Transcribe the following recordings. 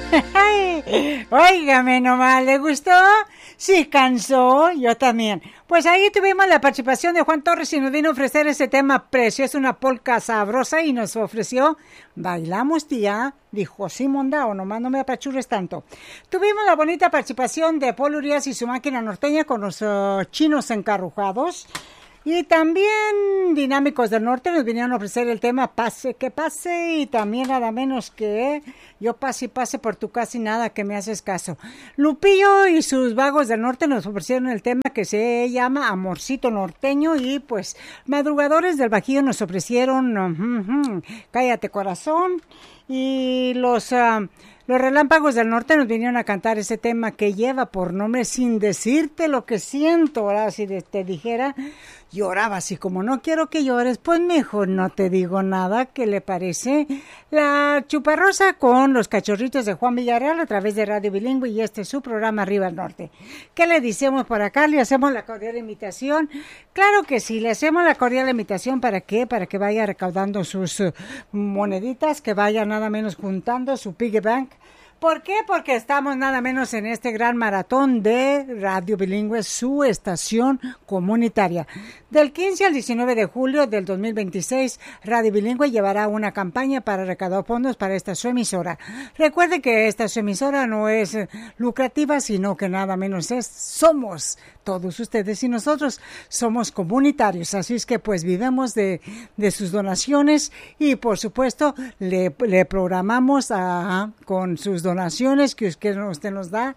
Óigame nomás, ¿le gustó? Sí, cansó, yo también. Pues ahí tuvimos la participación de Juan Torres y nos vino a ofrecer ese tema precioso, una polca sabrosa, y nos ofreció Bailamos Tía, dijo Simón Dao, nomás no me apachurres tanto. Tuvimos la bonita participación de Paul Urias y su máquina norteña con los chinos encarrujados. Y también Dinámicos del Norte nos vinieron a ofrecer el tema Pase que pase, y también nada menos que Yo pase y pase por tu casa y nada que me haces caso. Lupillo y sus Vagos del Norte nos ofrecieron el tema que se llama Amorcito Norteño, y pues Madrugadores del Bajío nos ofrecieron Cállate Corazón, y los Relámpagos del Norte nos vinieron a cantar ese tema que lleva por nombre Sin decirte lo que siento. Ahora, si te dijera, llorabas, y como no quiero que llores, pues mejor no te digo nada. ¿Qué le parece? La Chuparrosa con los Cachorritos de Juan Villarreal a través de Radio Bilingüe, y este es su programa Arriba al Norte. ¿Qué le decimos por acá? ¿Le hacemos la cordial invitación? Claro que sí, le hacemos la cordial invitación. ¿Para qué? Para que vaya recaudando sus moneditas, que vaya nada menos juntando su piggy bank. ¿Por qué? Porque estamos nada menos en este gran maratón de Radio Bilingüe, su estación comunitaria. Del 15 al 19 de julio del 2026, Radio Bilingüe llevará una campaña para recaudar fondos para esta su emisora. Recuerde que esta su emisora no es lucrativa, sino que nada menos somos todos ustedes y nosotros, somos comunitarios. Así es que pues vivimos de sus donaciones, y por supuesto le programamos con sus donaciones que usted nos da.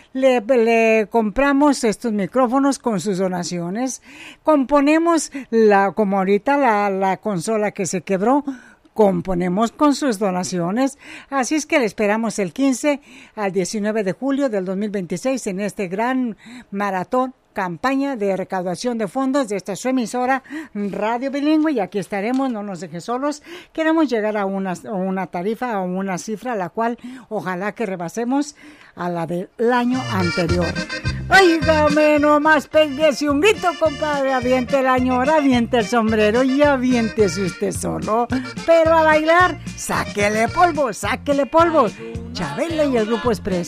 Le compramos estos micrófonos con sus donaciones. Componemos como ahorita la consola que se quebró, componemos con sus donaciones. Así es que le esperamos el 15 al 19 de julio del 2026 en este gran maratón, campaña de recaudación de fondos de esta su emisora Radio Bilingüe, y aquí estaremos, no nos deje solos. Queremos llegar a una tarifa o una cifra a la cual ojalá que rebasemos a la del año anterior. Óigame nomás, péguese un grito, compadre, aviente la ñora, aviente el sombrero y aviéntese usted solo, pero a bailar, sáquele polvo, Chabela y el Grupo Express.